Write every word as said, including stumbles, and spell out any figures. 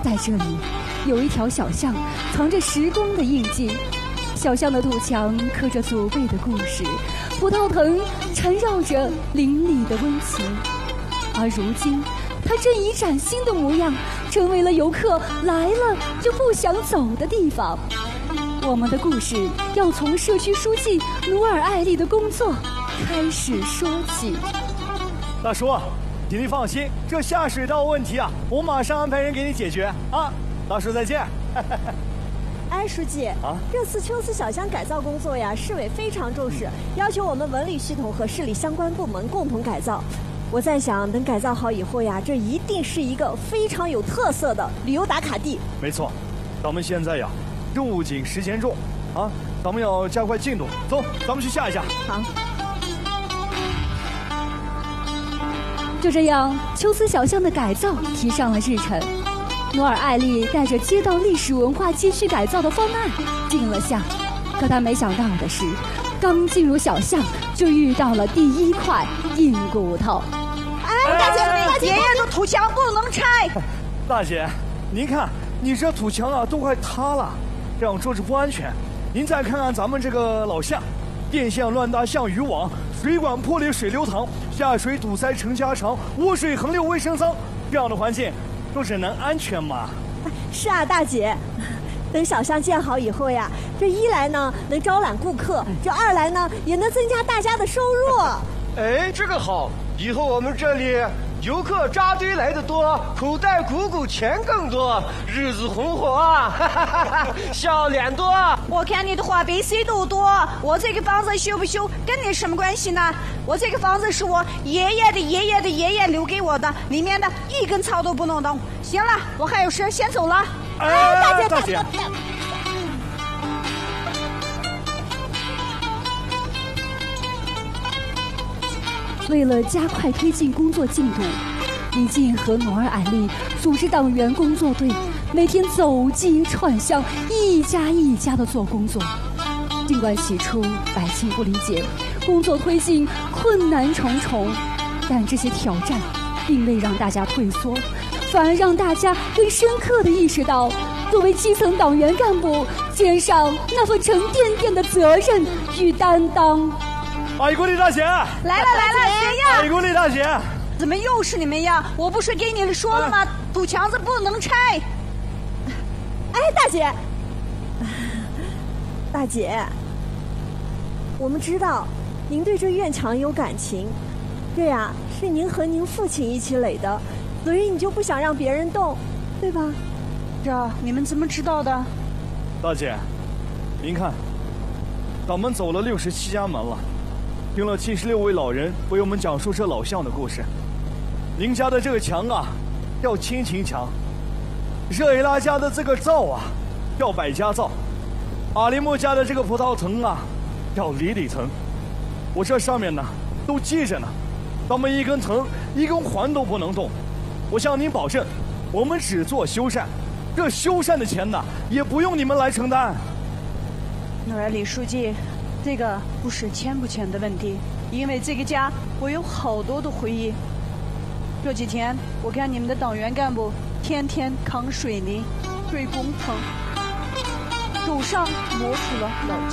在这里，有一条小巷，藏着时光的印记。小巷的土墙刻着祖辈的故事，葡萄藤缠绕着邻里的温情。而如今，它正以崭新的模样，成为了游客来了就不想走的地方。我们的故事要从社区书记努尔艾丽的工作开始说起。 大叔，请您放心，这下水道问题啊，我马上安排人给你解决啊！大叔再见。 哎，书记，啊，这次秋思小巷改造工作呀，市委非常重视，要求我们文旅系统和市里相关部门共同改造。我在想，等改造好以后呀，这一定是一个非常有特色的旅游打卡地。 没错，咱们现在呀，任务紧，时间重，啊，咱们要加快进度。走，咱们去下一下。 好。 就这样，秋思小巷的改造提上了日程。努尔艾丽带着街道历史文化街区改造的方案进了巷，可他没想到的是，刚进入小巷就遇到了第一块硬骨头。 哎，大姐，大姐，爷爷的土墙不能拆。 大姐，您看，你这土墙啊都快塌了，这样坐着不安全。您再看看咱们这个老巷，电线乱搭像渔网，水管破裂水流淌，下水堵塞成家常，污水横流卫生脏，这样的环境都只能安全吗？ 是啊，大姐，等小巷建好以后呀，这一来呢能招揽顾客，这二来呢也能增加大家的收入。 哎，这个好，以后我们这里游客扎堆来的多，口袋鼓鼓钱更多，日子红火啊，哈哈哈哈，笑脸多。 我看你的话比谁都多，我这个房子修不修跟你什么关系呢？我这个房子是我爷爷的爷爷的爷爷留给我的，里面的一根草都不能动。行了，我还有事先走了。 哎，大姐，大姐。 为了加快推进工作进度，李静和努尔艾丽组织党员工作队，每天走街串巷，一家一家的做工作。尽管起初百姓不理解，工作推进困难重重，但这些挑战并未让大家退缩，反而让大家更深刻地意识到，作为基层党员干部，肩上那份沉甸甸的责任与担当。 阿姨，李大姐， 来了来了，谁呀？ 阿姨，李大姐， 怎么又是你们呀？我不是给你们说了吗？土墙子不能拆。 哎，大姐，大姐，我们知道您对这院墙有感情，这呀是您和您父亲一起垒的，所以你就不想让别人动，对吧？ 这你们怎么知道的？ 大姐，您看，党们走了六十七家门了。听了七十六位老人为我们讲述这老巷的故事，您家的这个墙啊，叫亲情墙；热依拉家的这个灶啊，叫百家灶；阿里木家的这个葡萄藤啊，叫里里藤。我这上面呢，都记着呢，咱们一根藤、一根环都不能动。我向您保证，我们只做修缮，这修缮的钱呢，也不用你们来承担。 努尔李书记。这个不是钱不钱的问题，因为这个家我有好多的回忆。这几天我看你们的党员干部天天扛水泥、堆工棚，手上磨出了老